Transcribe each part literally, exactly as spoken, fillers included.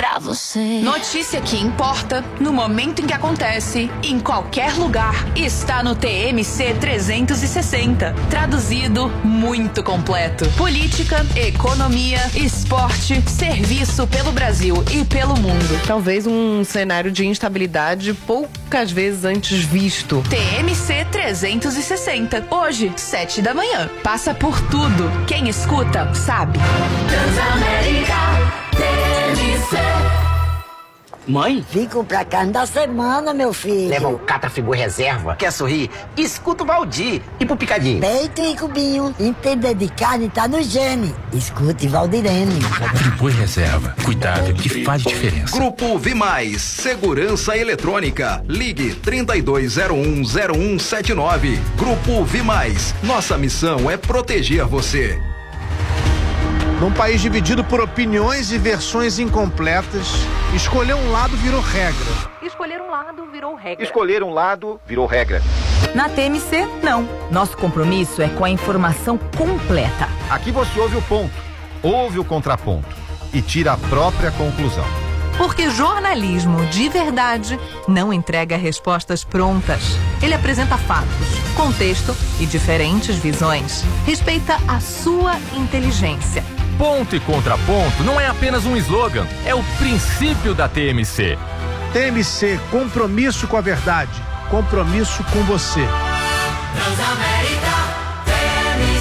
pra você. Notícia que importa, no momento em que acontece, em qualquer lugar, está no T M C trezentos e sessenta. Traduzido, muito completo. Política, economia, esporte, serviço pelo Brasil e pelo mundo. Talvez um cenário de instabilidade poucas vezes antes visto. T M C trezentos e sessenta. Hoje, sete da manhã. Passa por tudo. Quem escuta, sabe. Transamérica T M C. Mãe? Vim comprar carne da semana, meu filho. Leva um Catrafigu reserva. Quer sorrir? Escuta o Valdir. E pro picadinho? Peito e cubinho. Entender de carne tá no gene. Escute Valdirene. Friboi reserva. Cuidado que faz diferença. Grupo Vimais. Segurança eletrônica. Ligue trinta e dois zero um zero um sete nove. Grupo Vimais. Nossa missão é proteger você. Num país dividido por opiniões e versões incompletas, escolher um lado virou regra. Escolher um lado virou regra. Escolher um lado virou regra. Na T M C, não. Nosso compromisso é com a informação completa. Aqui você ouve o ponto, ouve o contraponto e tira a própria conclusão. Porque jornalismo de verdade não entrega respostas prontas. Ele apresenta fatos, contexto e diferentes visões. Respeita a sua inteligência. Ponto e contraponto não é apenas um slogan, é o princípio da T M C. T M C, compromisso com a verdade, compromisso com você. Transamérica T M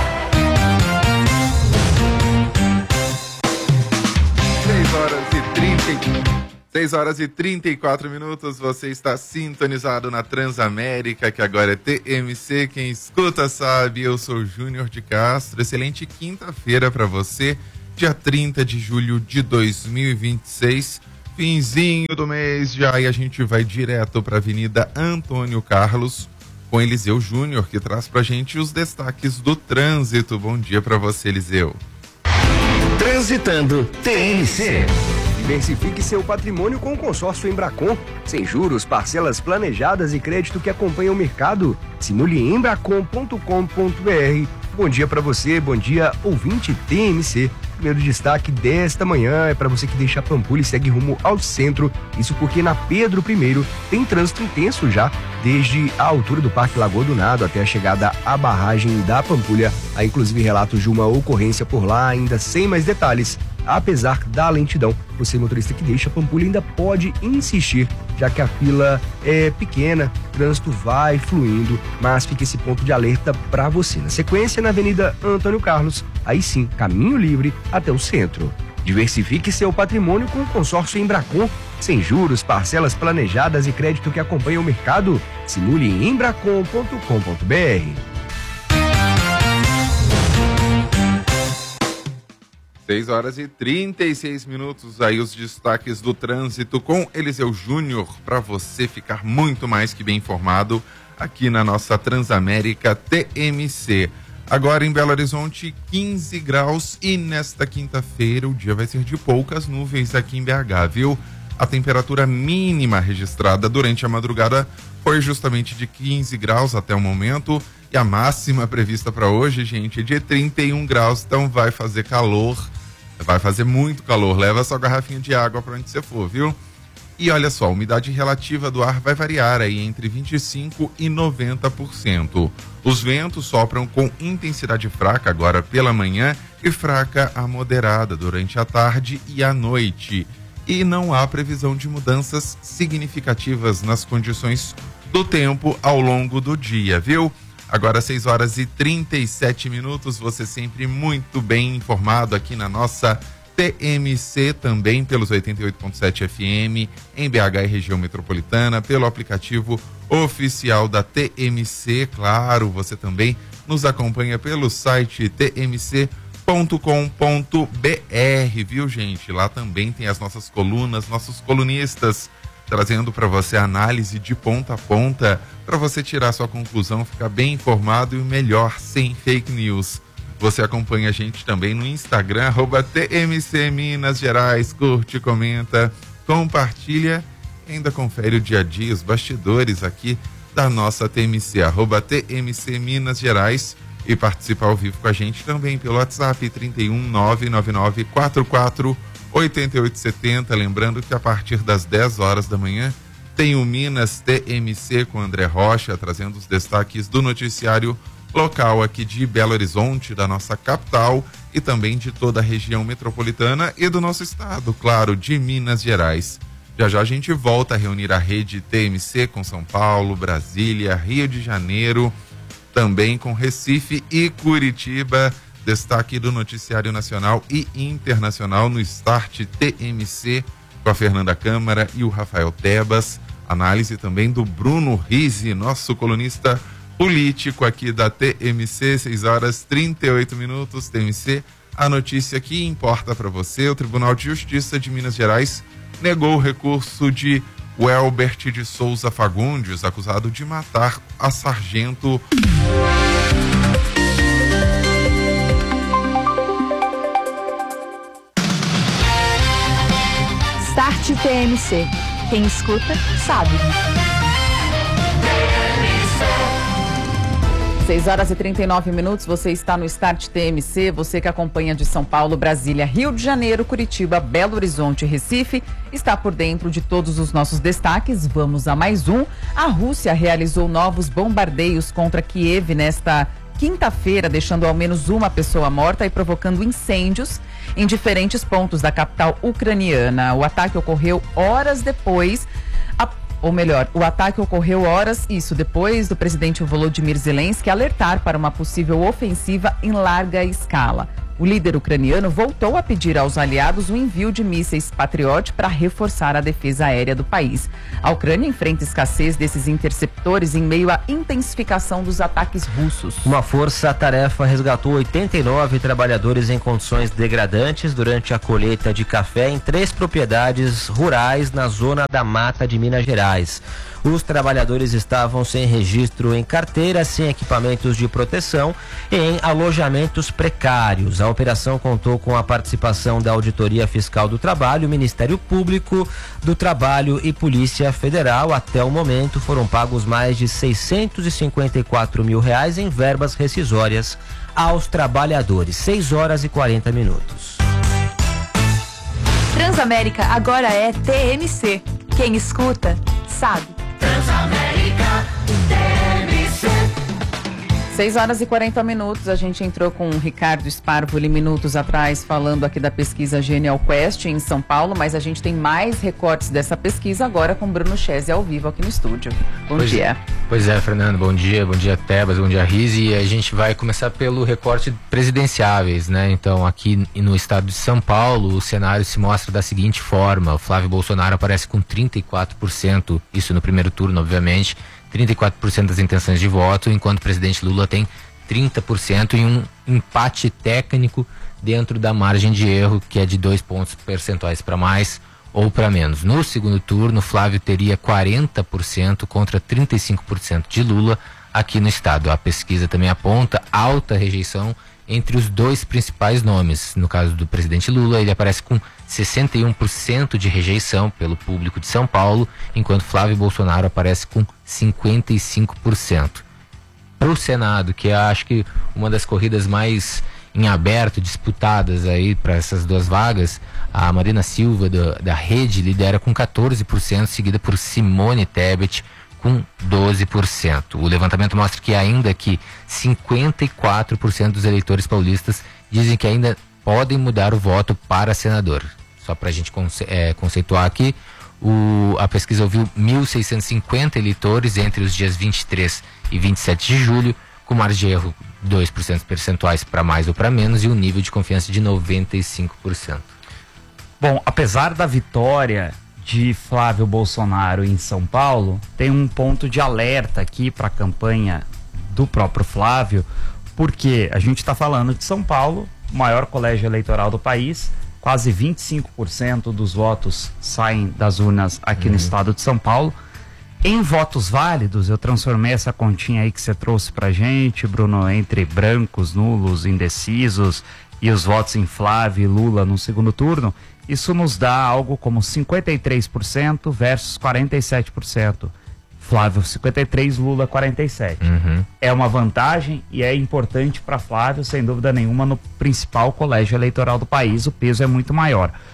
C. seis horas e trinta, seis horas e trinta e quatro minutos, você está sintonizado na Transamérica, que agora é T M C, quem escuta sabe, eu sou Júnior de Castro, excelente quinta-feira para você, dia trinta de julho de dois mil e vinte e seis, finzinho do mês já, e a gente vai direto para a Avenida Antônio Carlos, com Eliseu Júnior, que traz pra gente os destaques do trânsito. Bom dia para você, Eliseu. Transitando T M C. Diversifique seu patrimônio com o consórcio Embracon. Sem juros, parcelas planejadas e crédito que acompanha o mercado. Simule em embracon ponto com ponto br. Bom dia para você, bom dia ouvinte T M C. Primeiro destaque desta manhã é para você que deixa a Pampulha e segue rumo ao centro. Isso porque na Pedro I tem trânsito intenso já, desde a altura do Parque Lagoa do Nado até a chegada à barragem da Pampulha. Há inclusive relatos de uma ocorrência por lá, ainda sem mais detalhes. Apesar da lentidão, você motorista que deixa a Pampulha ainda pode insistir, já que a fila é pequena, o trânsito vai fluindo, mas fica esse ponto de alerta para você. Na sequência, na Avenida Antônio Carlos, aí sim, caminho livre até o centro. Diversifique seu patrimônio com o consórcio Embracon. Sem juros, parcelas planejadas e crédito que acompanha o mercado. Simule em embracon ponto com ponto br. seis horas e trinta e seis minutos, aí os destaques do trânsito com Eliseu Júnior, para você ficar muito mais que bem informado aqui na nossa Transamérica T M C. Agora em Belo Horizonte, quinze graus e nesta quinta-feira o dia vai ser de poucas nuvens aqui em B H, viu? A temperatura mínima registrada durante a madrugada foi justamente de quinze graus até o momento e a máxima prevista para hoje, gente, é de trinta e um graus, então vai fazer calor. Vai fazer muito calor, leva sua garrafinha de água para onde você for, viu? E olha só, a umidade relativa do ar vai variar aí entre vinte e cinco por cento e noventa por cento. Os ventos sopram com intensidade fraca agora pela manhã e fraca a moderada durante a tarde e a noite. E não há previsão de mudanças significativas nas condições do tempo ao longo do dia, viu? Agora seis horas e trinta e sete minutos, você sempre muito bem informado aqui na nossa T M C, também pelos oitenta e oito ponto sete F M, em B H e região metropolitana, pelo aplicativo oficial da T M C, claro, você também nos acompanha pelo site t m c ponto com ponto b r, viu, gente? Lá também tem as nossas colunas, nossos colunistas, trazendo para você a análise de ponta a ponta, para você tirar sua conclusão, ficar bem informado e o melhor, sem fake news. Você acompanha a gente também no Instagram, arroba T M C Minas Gerais, curte, comenta, compartilha e ainda confere o dia a dia, os bastidores aqui da nossa T M C, arroba T M C Minas Gerais, e participa ao vivo com a gente também pelo WhatsApp trinta e um, nove nove nove, quatro quatro oitenta e oito setenta. Lembrando que a partir das dez horas da manhã tem o Minas T M C com André Rocha, trazendo os destaques do noticiário local aqui de Belo Horizonte, da nossa capital, e também de toda a região metropolitana e do nosso estado, claro, de Minas Gerais. Já já a gente volta a reunir a rede T M C com São Paulo, Brasília, Rio de Janeiro, também com Recife e Curitiba. Destaque do noticiário nacional e internacional no Start T M C com a Fernanda Câmara e o Rafael Tebas. Análise também do Bruno Rizzi, nosso colunista político aqui da T M C, seis horas e trinta e oito minutos. T M C, a notícia que importa para você: o Tribunal de Justiça de Minas Gerais negou o recurso de Welbert de Souza Fagundes, acusado de matar a sargento. Start T M C. Quem escuta, sabe. seis horas e trinta e nove minutos, você está no Start T M C, você que acompanha de São Paulo, Brasília, Rio de Janeiro, Curitiba, Belo Horizonte e Recife, está por dentro de todos os nossos destaques. Vamos a mais um. A Rússia realizou novos bombardeios contra Kiev nesta quinta-feira, deixando ao menos uma pessoa morta e provocando incêndios em diferentes pontos da capital ucraniana. O ataque ocorreu horas depois, a, ou melhor, o ataque ocorreu horas, isso, depois do presidente Volodymyr Zelensky alertar para uma possível ofensiva em larga escala. O líder ucraniano voltou a pedir aos aliados o envio de mísseis Patriot para reforçar a defesa aérea do país. A Ucrânia enfrenta escassez desses interceptores em meio à intensificação dos ataques russos. Uma força-tarefa resgatou oitenta e nove trabalhadores em condições degradantes durante a colheita de café em três propriedades rurais na zona da Mata de Minas Gerais. Os trabalhadores estavam sem registro em carteira, sem equipamentos de proteção e em alojamentos precários. A operação contou com a participação da Auditoria Fiscal do Trabalho, Ministério Público do Trabalho e Polícia Federal. Até o momento foram pagos mais de seiscentos e cinquenta e quatro mil reais em verbas rescisórias aos trabalhadores. seis horas e quarenta minutos. Transamérica agora é T M C. Quem escuta, sabe. Transamérica T M C. seis horas e quarenta minutos, a gente entrou com o Ricardo Sparvoli minutos atrás falando aqui da pesquisa Genial Quest em São Paulo, mas a gente tem mais recortes dessa pesquisa agora com Bruno Chese ao vivo aqui no estúdio. Bom pois, dia. Pois é, Fernando, bom dia, bom dia Tebas, bom dia Rizzi, e a gente vai começar pelo recorte presidenciáveis, né? Então aqui no estado de São Paulo o cenário se mostra da seguinte forma: o Flávio Bolsonaro aparece com trinta e quatro por cento, isso no primeiro turno obviamente, trinta e quatro por cento das intenções de voto, enquanto o presidente Lula tem trinta por cento e um empate técnico dentro da margem de erro, que é de dois pontos percentuais para mais ou para menos. No segundo turno, Flávio teria quarenta por cento contra trinta e cinco por cento de Lula aqui no estado. A pesquisa também aponta alta rejeição entre os dois principais nomes. No caso do presidente Lula, ele aparece com sessenta e um por cento de rejeição pelo público de São Paulo, enquanto Flávio Bolsonaro aparece com cinquenta e cinco por cento. Para o Senado, que eu acho que uma das corridas mais em aberto, disputadas aí para essas duas vagas, a Marina Silva da, da Rede lidera com quatorze por cento, seguida por Simone Tebet com doze por cento. O levantamento mostra que ainda que cinquenta e quatro por cento dos eleitores paulistas dizem que ainda podem mudar o voto para senador. Só para a gente conce é, conceituar aqui, o, a pesquisa ouviu mil seiscentos e cinquenta eleitores entre os dias vinte e três e vinte e sete de julho, com margem de erro dois por cento percentuais para mais ou para menos e um nível de confiança de noventa e cinco por cento. Bom, apesar da vitória de Flávio Bolsonaro em São Paulo, tem um ponto de alerta aqui para a campanha do próprio Flávio, porque a gente está falando de São Paulo, o maior colégio eleitoral do país, quase vinte e cinco por cento dos votos saem das urnas aqui uhum. no estado de São Paulo. Em votos válidos, eu transformei essa continha aí que você trouxe pra gente, Bruno, entre brancos, nulos, indecisos e os votos em Flávio e Lula no segundo turno. Isso nos dá algo como cinquenta e três por cento versus quarenta e sete por cento. Flávio cinquenta e três, Lula quarenta e sete. Uhum. É uma vantagem e é importante para Flávio, sem dúvida nenhuma, no principal colégio eleitoral do país. O peso é muito maior.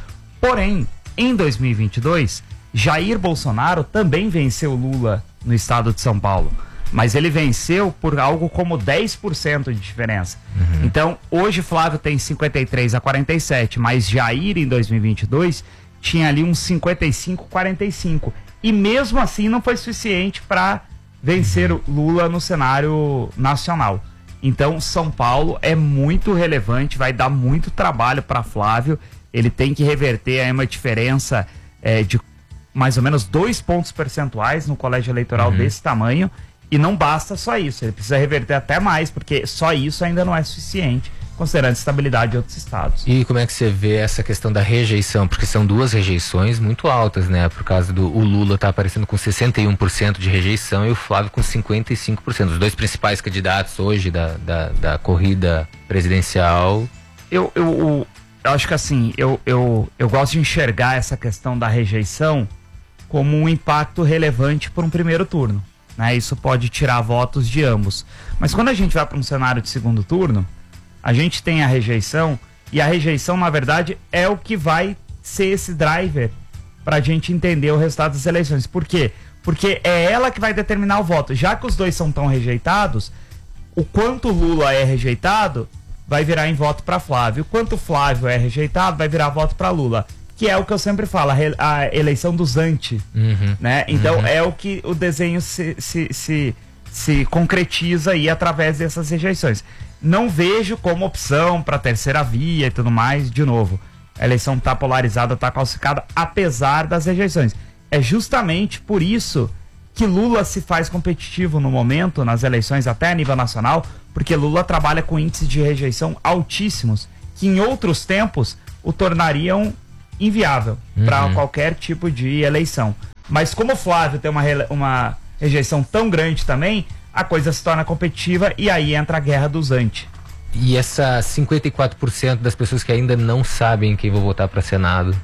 Porém, em dois mil e vinte e dois, Jair Bolsonaro também venceu Lula no estado de São Paulo. Mas ele venceu por algo como dez por cento de diferença. Uhum. Então, hoje Flávio tem cinquenta e três a quarenta e sete, mas Jair em dois mil e vinte e dois tinha ali uns cinquenta e cinco a quarenta e cinco. E mesmo assim não foi suficiente para vencer o Lula no cenário nacional. Então, São Paulo é muito relevante, vai dar muito trabalho para Flávio. Ele tem que reverter aí uma diferença é, de mais ou menos dois pontos percentuais no colégio eleitoral uhum. desse tamanho. E não basta só isso, ele precisa reverter até mais, porque só isso ainda não é suficiente, considerando a estabilidade de outros estados. E como é que você vê essa questão da rejeição? Porque são duas rejeições muito altas, né? Por causa do o Lula tá aparecendo com sessenta e um por cento de rejeição e o Flávio com cinquenta e cinco por cento. Os dois principais candidatos hoje da, da, da corrida presidencial. Eu, eu, eu, eu acho que assim, eu, eu, eu gosto de enxergar essa questão da rejeição como um impacto relevante para um primeiro turno. Né? Isso pode tirar votos de ambos. Mas quando a gente vai para um cenário de segundo turno, a gente tem a rejeição, e a rejeição, na verdade, é o que vai ser esse driver para a gente entender o resultado das eleições. Por quê? Porque é ela que vai determinar o voto. Já que os dois são tão rejeitados, o quanto Lula é rejeitado vai virar em voto para Flávio. O quanto Flávio é rejeitado vai virar voto para Lula. Que é o que eu sempre falo, a, re, a eleição dos anti, uhum, né? Então uhum. é o que o desenho se, se, se, se concretiza aí através dessas rejeições. Não vejo como opção para terceira via e tudo mais, de novo. A eleição está polarizada, está calcificada, apesar das rejeições. É justamente por isso que Lula se faz competitivo no momento, nas eleições até a nível nacional, porque Lula trabalha com índices de rejeição altíssimos, que em outros tempos o tornariam inviável uhum. para qualquer tipo de eleição. Mas como o Flávio tem uma, uma rejeição tão grande também, a coisa se torna competitiva e aí entra a guerra dos anti. E essa cinquenta e quatro por cento das pessoas que ainda não sabem quem vão votar para Senado?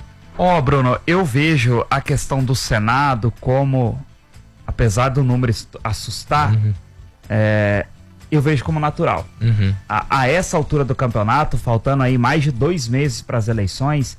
Ó, oh, Bruno, eu vejo a questão do Senado como, apesar do número assustar, uhum. é, eu vejo como natural. Uhum. A, a essa altura do campeonato, faltando aí mais de dois meses para as eleições,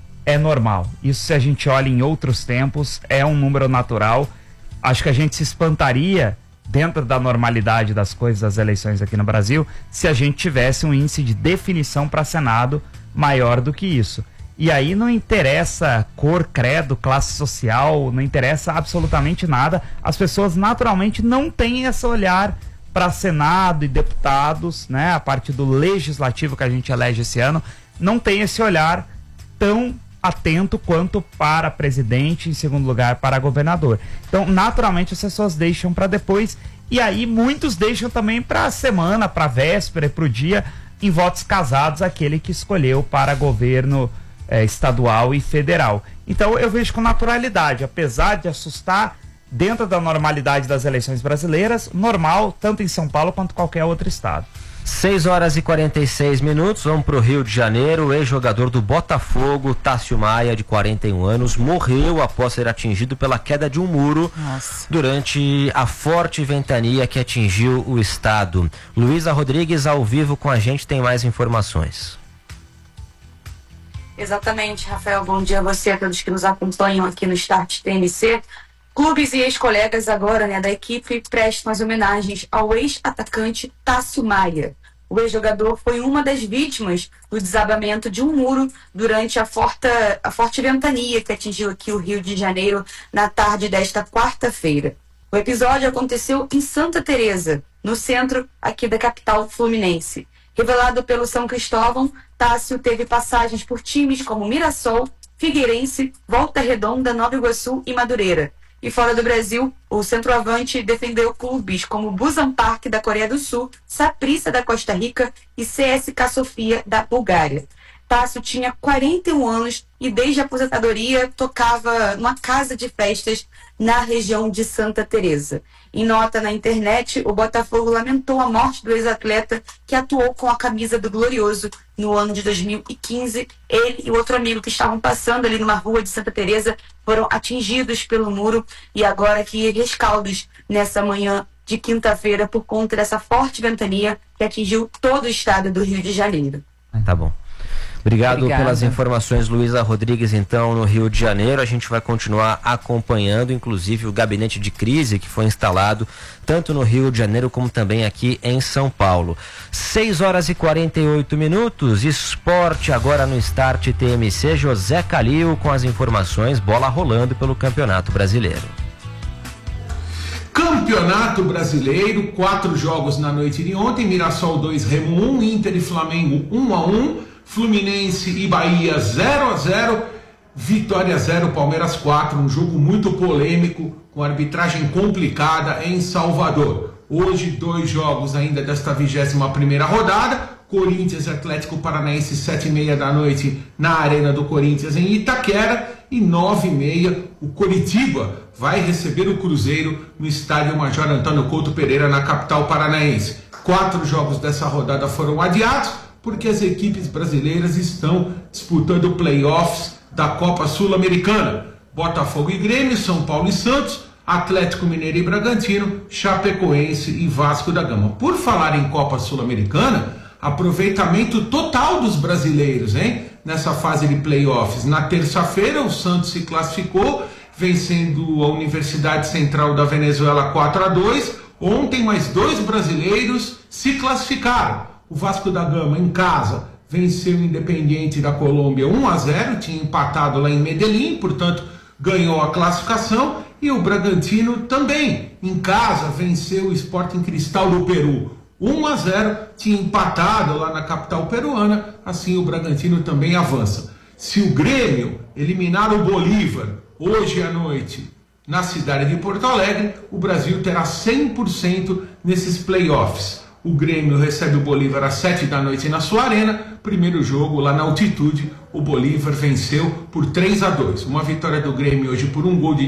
é normal. Isso, se a gente olha em outros tempos, é um número natural. Acho que a gente se espantaria, dentro da normalidade das coisas das eleições aqui no Brasil, se a gente tivesse um índice de definição para Senado maior do que isso. E aí não interessa cor, credo, classe social, não interessa absolutamente nada. As pessoas naturalmente não têm esse olhar para Senado e deputados, né? A parte do legislativo que a gente elege esse ano, não tem esse olhar tão atento quanto para presidente, em segundo lugar para governador. Então, naturalmente, as pessoas deixam para depois, e aí muitos deixam também para a semana, para a véspera e para o dia, em votos casados, aquele que escolheu para governo eh, estadual e federal. Então, eu vejo com naturalidade, apesar de assustar, dentro da normalidade das eleições brasileiras, normal, tanto em São Paulo quanto qualquer outro estado. seis horas e quarenta e seis minutos, vamos para o Rio de Janeiro. O ex-jogador do Botafogo, Tássio Maia, de quarenta e um anos, morreu após ser atingido pela queda de um muro Nossa. durante a forte ventania que atingiu o estado. Luísa Rodrigues, ao vivo com a gente, tem mais informações. Exatamente, Rafael. Bom dia a você, a todos que nos acompanham aqui no Start T M C. Clubes e ex-colegas agora, né, da equipe prestam as homenagens ao ex-atacante Tássio Maia. O ex-jogador foi uma das vítimas do desabamento de um muro durante a, forta, a forte ventania que atingiu aqui o Rio de Janeiro na tarde desta quarta-feira. O episódio aconteceu em Santa Teresa, no centro aqui da capital fluminense. Revelado pelo São Cristóvão, Tássio teve passagens por times como Mirassol, Figueirense, Volta Redonda, Nova Iguaçu e Madureira. E fora do Brasil, o centroavante defendeu clubes como Busan Park da Coreia do Sul, Saprissa da Costa Rica e C S K A Sofia da Bulgária. Tássio tinha quarenta e um anos e desde a aposentadoria tocava numa casa de festas na região de Santa Teresa. Em nota na internet, o Botafogo lamentou a morte do ex-atleta que atuou com a camisa do Glorioso no ano de dois mil e quinze. Ele e o outro amigo que estavam passando ali numa rua de Santa Teresa foram atingidos pelo muro e agora que rescaldos nessa manhã de quinta-feira por conta dessa forte ventania que atingiu todo o estado do Rio de Janeiro. Tá bom. Obrigado Obrigada. pelas informações, Luísa Rodrigues, então, no Rio de Janeiro. A gente vai continuar acompanhando, inclusive, o gabinete de crise que foi instalado tanto no Rio de Janeiro como também aqui em São Paulo. seis horas e quarenta e oito minutos, esporte agora no Start T M C. José Calil com as informações, bola rolando pelo Campeonato Brasileiro. Campeonato Brasileiro, quatro jogos na noite de ontem, Mirassol dois, Remo um, Inter e Flamengo um a um, Fluminense e Bahia zero a zero, Vitória zero, Palmeiras quatro, um jogo muito polêmico, com arbitragem complicada em Salvador. Hoje, dois jogos ainda desta vigésima primeira rodada, Corinthians e Atlético Paranaense, sete e meia da noite, na Arena do Corinthians em Itaquera, e nove e meia, o Coritiba vai receber o Cruzeiro no estádio Major Antônio Couto Pereira, na capital paranaense. Quatro jogos dessa rodada foram adiados, porque as equipes brasileiras estão disputando playoffs da Copa Sul-Americana. Botafogo e Grêmio, São Paulo e Santos, Atlético Mineiro e Bragantino, Chapecoense e Vasco da Gama. Por falar em Copa Sul-Americana, aproveitamento total dos brasileiros, hein? Nessa fase de playoffs. Na terça-feira, o Santos se classificou, vencendo a Universidade Central da Venezuela quatro a dois. Ontem, mais dois brasileiros se classificaram. O Vasco da Gama, em casa, venceu o Independiente da Colômbia um a zero, tinha empatado lá em Medellín, portanto, ganhou a classificação. E o Bragantino também, em casa, venceu o Sporting Cristal do Peru um a zero, tinha empatado lá na capital peruana, assim o Bragantino também avança. Se o Grêmio eliminar o Bolívar hoje à noite na cidade de Porto Alegre, o Brasil terá cem por cento nesses playoffs. O Grêmio recebe o Bolívar às sete da noite na sua arena. Primeiro jogo lá na altitude, o Bolívar venceu por três a dois. Uma vitória do Grêmio hoje por um gol de